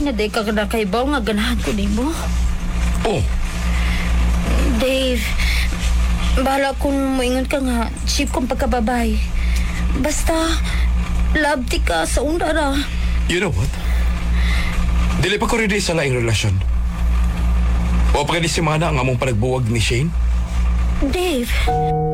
nga day ka na kaibaw nga ganahan ko nimo. Oh, Dave, bahala kung moingon ka nga cheap kong pagkababay. Basta, love ti ka sa undara. you know what? Dili pa ko ready sa laing relasyon. O pa ka di si Mana ang among panagbuwag ni Shane? Dave,